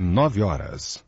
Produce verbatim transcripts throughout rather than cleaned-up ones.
nove horas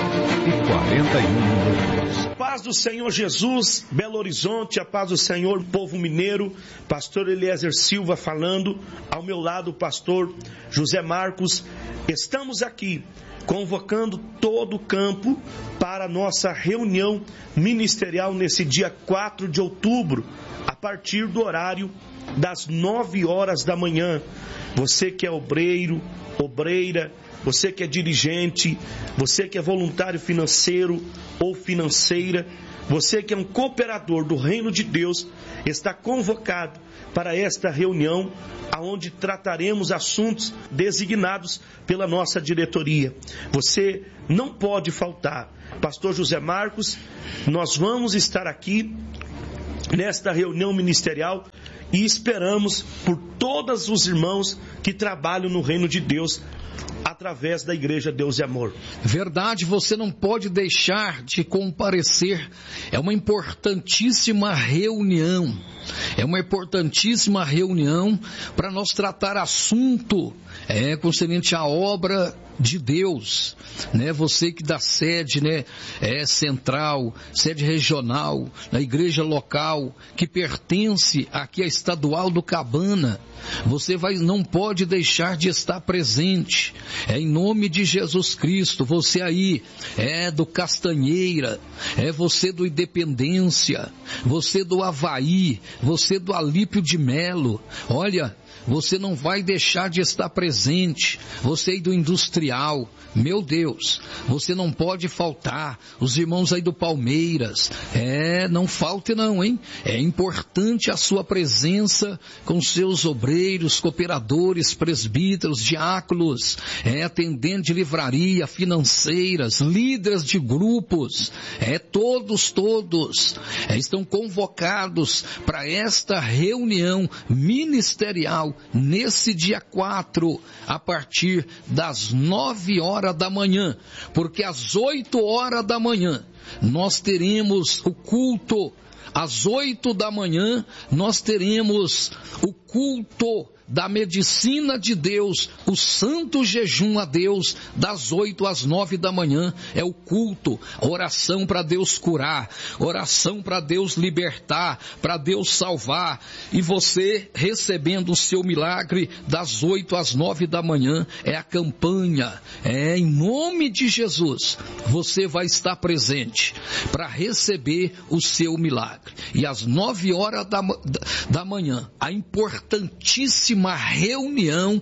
e quarenta e um minutos. Paz do Senhor Jesus, Belo Horizonte, a paz do Senhor, povo mineiro, pastor Eliezer Silva falando, ao meu lado o pastor José Marcos. Estamos aqui convocando todo o campo para a nossa reunião ministerial nesse dia quatro de outubro, a partir do horário das nove horas da manhã. Você que é obreiro, obreira, você que é dirigente, você que é voluntário financeiro ou financeira, você que é um cooperador do Reino de Deus, está convocado para esta reunião, onde trataremos assuntos designados pela nossa diretoria. Você não pode faltar. Pastor José Marcos, nós vamos estar aqui nesta reunião ministerial e esperamos por todos os irmãos que trabalham no Reino de Deus através da Igreja Deus e Amor. Verdade, você não pode deixar de comparecer. É uma importantíssima reunião. É uma importantíssima reunião para nós tratar assunto é, concernente à obra de Deus, né? Você que dá sede, né, é central, sede regional, na igreja local, que pertence aqui à Estadual do Cabana, você vai, não pode deixar de estar presente, é em nome de Jesus Cristo. Você aí, é do Castanheira, é você do Independência, você do Havaí, você do Alípio de Melo, olha, você não vai deixar de estar presente. Você aí do Industrial, meu Deus, você não pode faltar. Os irmãos aí do Palmeiras, é, não falte não, hein? É importante a sua presença com seus obreiros, cooperadores, presbíteros, diáconos, é, atendentes de livraria, financeiras, líderes de grupos, é, todos, todos, é, estão convocados para esta reunião ministerial nesse dia quatro, a partir das nove horas da manhã, porque às oito horas da manhã nós teremos o culto, às oito da manhã nós teremos o culto da medicina de Deus, o santo jejum a Deus, das oito às nove da manhã, é o culto, oração para Deus curar, oração para Deus libertar, para Deus salvar, e você recebendo o seu milagre, das oito às nove da manhã, é a campanha, é em nome de Jesus, você vai estar presente, para receber o seu milagre, e às nove horas da, da manhã, a importantíssima uma reunião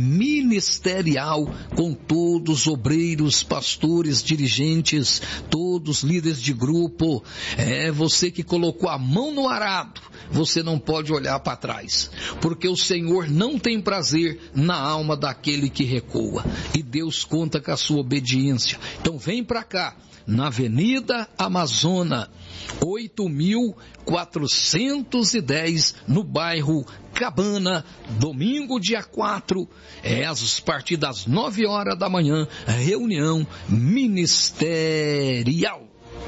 ministerial com todos os obreiros, pastores, dirigentes, todos líderes de grupo. É você que colocou a mão no arado, você não pode olhar para trás, porque o Senhor não tem prazer na alma daquele que recua, e Deus conta com a sua obediência. Então vem para cá, na Avenida Amazônia, oito mil quatrocentos e dez, no bairro Cabana, domingo dia quatro, é a partir das nove horas da manhã, reunião ministerial.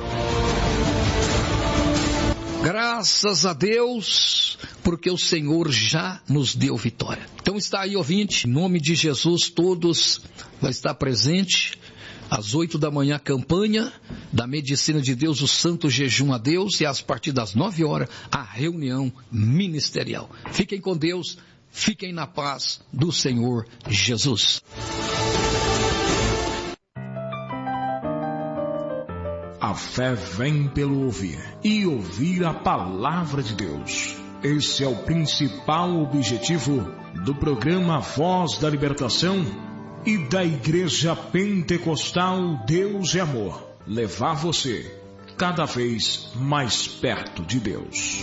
Graças a Deus, porque o Senhor já nos deu vitória. Então está aí, ouvinte, em nome de Jesus, todos vai estar presente. Às oito da manhã, campanha da medicina de Deus, o santo jejum a Deus, e às partir das nove horas, a reunião ministerial. Fiquem com Deus, fiquem na paz do Senhor Jesus. A fé vem pelo ouvir, e ouvir a palavra de Deus. Esse é o principal objetivo do programa Voz da Libertação e da Igreja Pentecostal Deus e Amor, levar você cada vez mais perto de Deus.